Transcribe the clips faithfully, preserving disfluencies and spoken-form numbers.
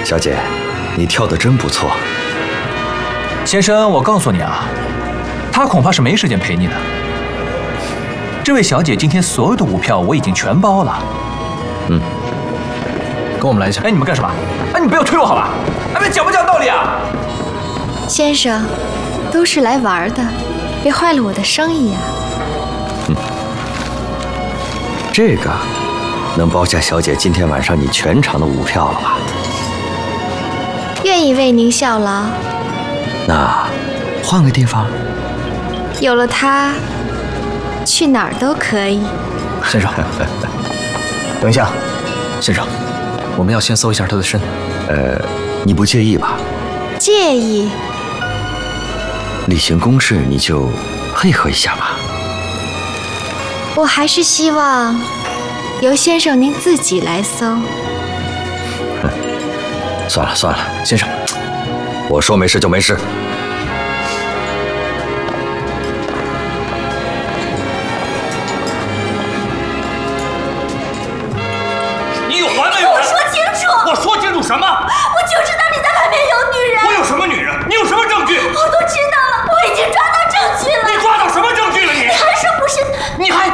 小姐，你跳得真不错。 先生，我告诉你啊，他恐怕是没时间陪你的。这位小姐今天所有的舞票我已经全包了。 嗯， 跟我们来一下。哎，你们干什么？哎，你不要推我好吧？哎，别讲不讲道理啊！ 先生，都是来玩的，别坏了我的生意啊。 嗯，这个能包下小姐今天晚上你全场的舞票了吧？ 愿意为您效劳。 那换个地方。 有了它，去哪儿都可以。 先生，等一下，先生，我们要先搜一下他的身。 呃，你不介意吧？ 介意。 例行公事，你就配合一下吧。 我还是希望由先生您自己来搜。 算了算了， 先生， 我说没事就没事。 你有完没完？ 我说清楚！ 我说清楚什么？ 我就知道你在外面有女人。 我有什么女人？你有什么证据？ 我都知道了，我已经抓到证据了。 你抓到什么证据了？你你还说不是？ 你还……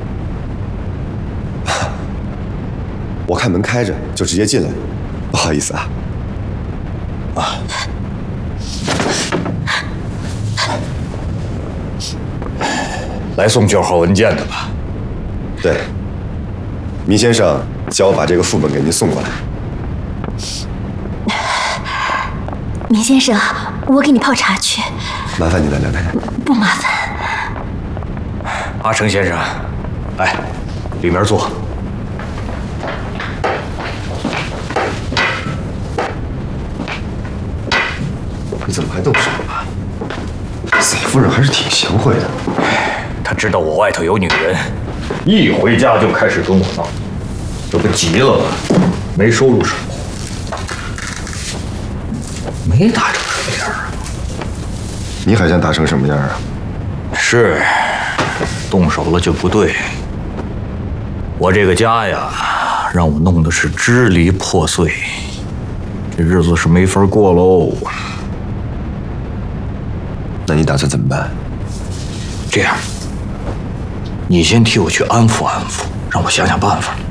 我看门开着，就直接进来，不好意思啊。啊。 来送卷号文件的吧？ 对。糜先生叫我把这个副本给您送过来。 糜先生，我给你泡茶去。 麻烦你了，梁太太。 不麻烦。 阿成先生，来，里面坐。 你怎么还动手啊？嫂夫人还是挺贤惠的。 他知道我外头有女人，一回家就开始跟我闹，这不急了吗？没收入手，没打成什么样啊？ 你还想打成什么样啊？ 是，动手了就不对。我这个家呀，让我弄得是支离破碎，这日子是没法过喽。 那你打算怎么办？ 这样，你先替我去安抚安抚，让我想想办法。